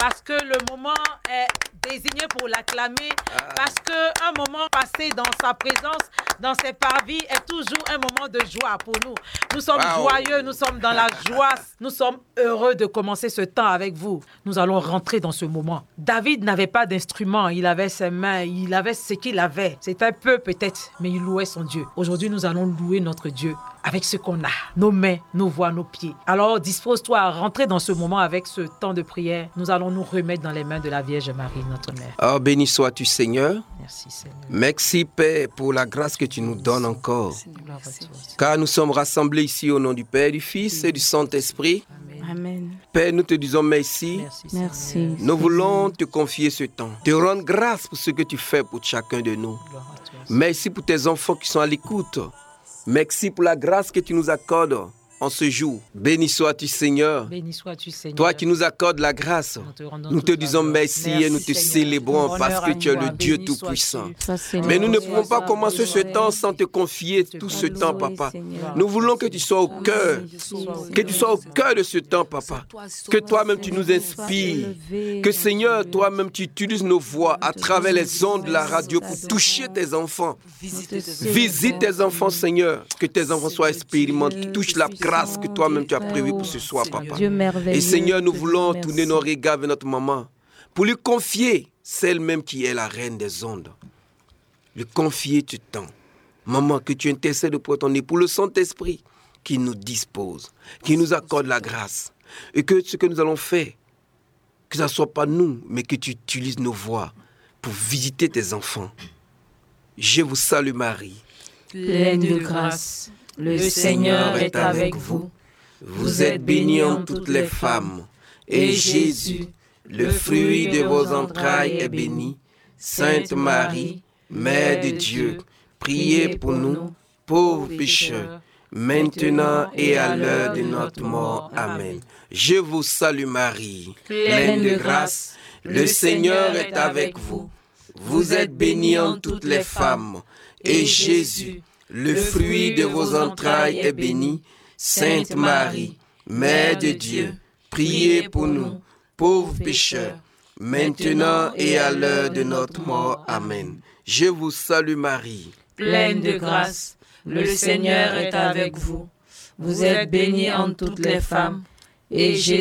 parce que le moment est désigné pour l'acclamer, parce qu'un moment passé dans sa présence, dans ses parvis, est toujours un moment de joie pour nous. Nous sommes joyeux, nous sommes dans la joie, nous sommes heureux de commencer ce temps avec vous. Nous allons rentrer dans ce moment. David n'avait pas d'instrument, il avait ses mains, il avait ce qu'il avait. C'était peu peut-être, mais il louait son Dieu. Aujourd'hui, nous allons louer notre Dieu avec ce qu'on a, nos mains, nos voix, nos pieds. Alors, dispose-toi à rentrer dans ce moment avec ce temps de prière. Nous allons nous remettre dans les mains de la Vierge Marie, notre Mère. Oh, béni sois-tu, Seigneur. Merci, Seigneur. Merci, Père, pour la grâce que tu nous donnes encore. Car nous sommes rassemblés ici au nom du Père, du Fils et du Saint-Esprit. Amen. Père, nous te disons merci. Merci. Nous voulons te confier ce temps. Te rendre grâce pour ce que tu fais pour chacun de nous. Merci pour tes enfants qui sont à l'écoute. Merci pour la grâce que tu nous accordes en ce jour. Béni sois-tu, Seigneur. Béni sois-tu, Seigneur. Toi qui nous accordes la grâce, nous te disons merci et nous te célébrons parce que tu es le Dieu Tout-Puissant. Mais nous ne pouvons pas commencer ce temps sans te confier tout ce temps, Papa. Nous voulons que tu sois au cœur, de ce temps, Papa. Que toi-même tu nous inspires. Que Seigneur, toi-même tu utilises nos voix à travers les ondes de la radio pour toucher tes enfants. Visite tes enfants, Seigneur. Que tes enfants soient expérimentés. Touche la grâce que toi-même tu as prévue pour ce soir, Papa. Et Seigneur, nous voulons tourner nos regards vers notre maman pour lui confier celle même qui est la reine des ondes. Lui confier tu temps. Maman, que tu intercèdes pour ton époux, le Saint-Esprit qui nous dispose, qui nous accorde la grâce. Et que ce que nous allons faire, que ce ne soit pas nous, mais que tu utilises nos voix pour visiter tes enfants. Je vous salue Marie. Pleine de grâce, le Seigneur est avec vous. Vous êtes bénie en toutes les femmes, et Jésus, le fruit de vos entrailles, est béni. Sainte Marie, Mère de Dieu, priez pour nous, pauvres pécheurs, maintenant et à l'heure de notre mort. Amen. Je vous salue Marie, pleine de grâce, le Seigneur est avec vous. Vous êtes bénie en toutes les femmes, et Jésus, le fruit de vos entrailles, est béni. Sainte Marie, Mère de Dieu, priez pour nous, pauvres pécheurs, maintenant et à l'heure de notre mort. Amen. Je vous salue Marie, pleine de grâce, le Seigneur est avec vous. Vous êtes bénie en toutes les femmes, et Jésus,